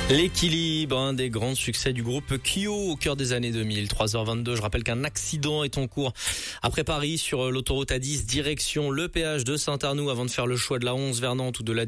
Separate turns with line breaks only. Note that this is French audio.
L'équilibre, un des grands succès du groupe Kyo au cœur des années 2000. 3h22, je rappelle qu'un accident est en cours après Paris sur l'autoroute A10 direction le péage de Saint-Arnoux avant de faire le choix de la 11 vers Nantes ou de la